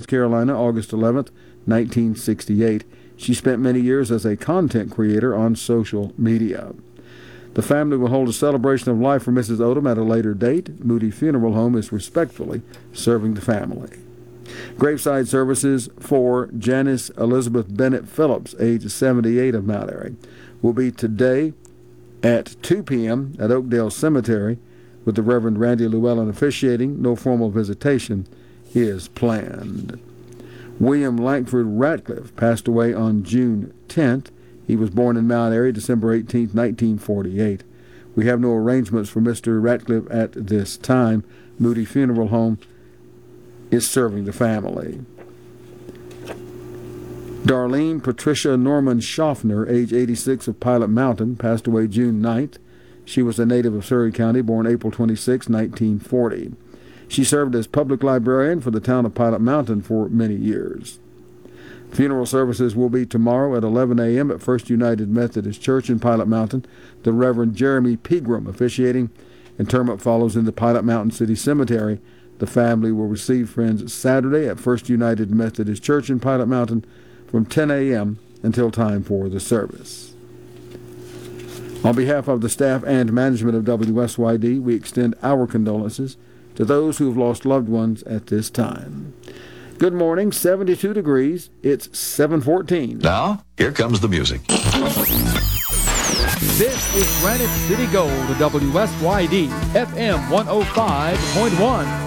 North Carolina, August 11th, 1968. She spent many years as a content creator on social media. The family will hold a celebration of life for Mrs. Odom at a later date. Moody Funeral Home is respectfully serving the family. Graveside services for Janice Elizabeth Bennett Phillips, age 78, of Mount Airy, will be today at 2 p.m. at Oakdale Cemetery, with the Reverend Randy Llewellyn officiating. No formal visitation is planned. William Langford Ratcliffe passed away on June 10th. He was born in Mount Airy, December 18, 1948. We have no arrangements for Mr. Ratcliffe at this time. Moody Funeral Home is serving the family. Darlene Patricia Norman Schaffner, age 86, of Pilot Mountain, passed away June 9th. She was a native of Surry County, born April 26, 1940. She served as public librarian for the town of Pilot Mountain for many years. Funeral services will be tomorrow at 11 a.m. at First United Methodist Church in Pilot Mountain. The Reverend Jeremy Pegram officiating. Interment follows in the Pilot Mountain City Cemetery. The family will receive friends Saturday at First United Methodist Church in Pilot Mountain from 10 a.m. until time for the service. On behalf of the staff and management of WSYD, we extend our condolences to those who have lost loved ones at this time. Good morning, 72 degrees. It's 7:14. Now, here comes the music. This is Granite City Gold, WSYD, FM 105.1.